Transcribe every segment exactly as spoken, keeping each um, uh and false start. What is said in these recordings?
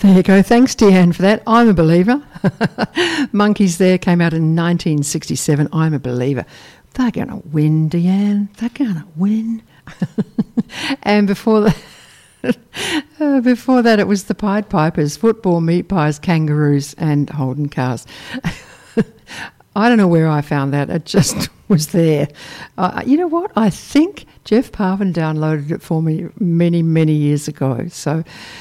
There you go. Thanks, Deanne, for that. I'm a believer. Monkeys there came out in nineteen sixty-seven. I'm a believer. They're going to win, Deanne. They're going to win. And before that, uh, before that, it was the Pied Pipers, football, meat pies, kangaroos, and Holden cars. I don't know where I found that. It just was there. Uh, you know what? I think Jeff Parvin downloaded it for me many, many years ago. So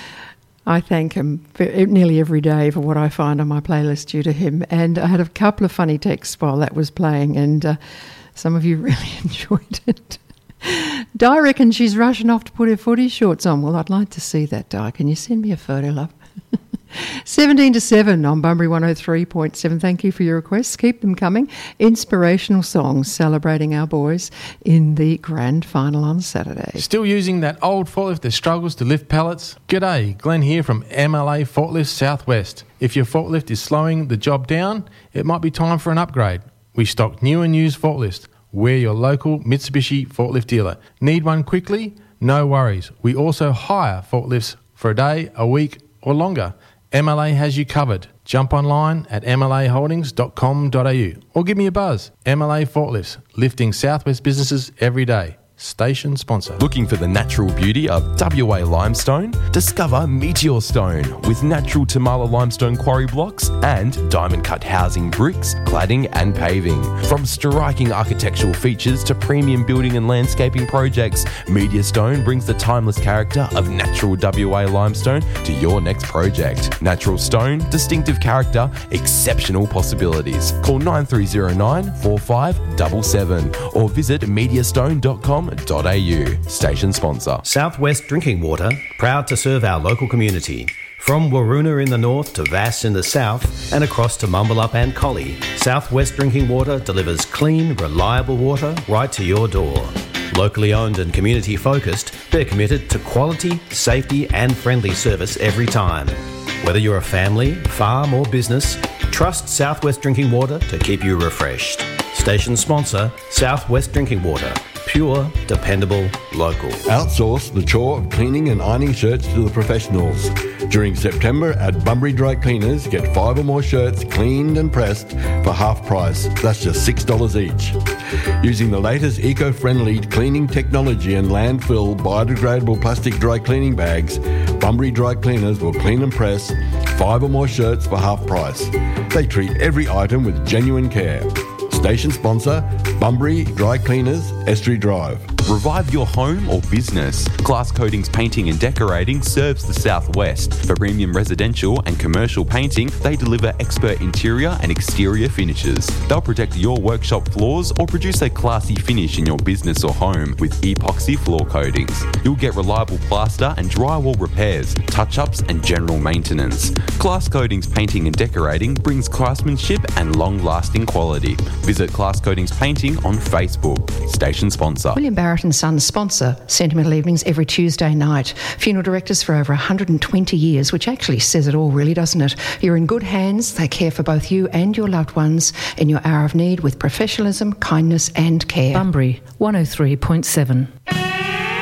I thank him for, nearly every day for what I find on my playlist due to him. And I had a couple of funny texts while that was playing, and uh, some of you really enjoyed it. Di reckons she's rushing off to put her footy shorts on. Well, I'd like to see that, Di. Can you send me a photo, love? seventeen to seven on Bunbury one oh three point seven. Thank you for your requests. Keep them coming. Inspirational songs celebrating our boys in the grand final on Saturday. Still using that old forklift that struggles to lift pallets? G'day, Glenn here from M L A Forklifts Southwest. If your forklift is slowing the job down, it might be time for an upgrade. We stock new and used forklifts. We're your local Mitsubishi forklift dealer. Need one quickly? No worries. We also hire forklifts for a day, a week or longer. M L A has you covered. Jump online at m l a holdings dot com dot a u or give me a buzz. M L A Forklifts, lifting Southwest businesses every day. Station sponsor. Looking for the natural beauty of W A limestone? Discover Meteor Stone with natural Tamala limestone quarry blocks and diamond cut housing bricks, cladding and paving. From striking architectural features to premium building and landscaping projects, Meteor Stone brings the timeless character of natural W A limestone to your next project. Natural stone, distinctive character, exceptional possibilities. Call nine three zero nine, four five seven seven or visit meteor stone dot com dot a u. Station sponsor. Southwest Drinking Water, proud to serve our local community. From Waroona in the north to Vass in the south and across to Mumbalup and Collie, Southwest Drinking Water delivers clean, reliable water right to your door. Locally owned and community focused, they're committed to quality, safety and friendly service every time. Whether you're a family, farm or business, trust Southwest Drinking Water to keep you refreshed. Station sponsor, Southwest Drinking Water. Pure, dependable, local. Outsource the chore of cleaning and ironing shirts to the professionals. During September at Bunbury Dry Cleaners, get five or more shirts cleaned and pressed for half price. That's just six dollars each. Using the latest eco-friendly cleaning technology and landfill biodegradable plastic dry cleaning bags, Bunbury Dry Cleaners will clean and press five or more shirts for half price. They treat every item with genuine care. Station sponsor, Bunbury Dry Cleaners, Estuary Drive. Revive your home or business. Glass Coatings Painting and Decorating serves the Southwest. For premium residential and commercial painting, they deliver expert interior and exterior finishes. They'll protect your workshop floors or produce a classy finish in your business or home with epoxy floor coatings. You'll get reliable plaster and drywall repairs, touch-ups and general maintenance. Glass Coatings Painting and Decorating brings craftsmanship and long-lasting quality. Visit Glass Coatings Painting on Facebook. Station sponsor. William Barrett and Sons sponsor Sentimental Evenings every Tuesday night. Funeral directors for over one hundred twenty years, which actually says it all, really, doesn't it? You're in good hands. They care for both you and your loved ones in your hour of need with professionalism, kindness and care. Bunbury one oh three point seven.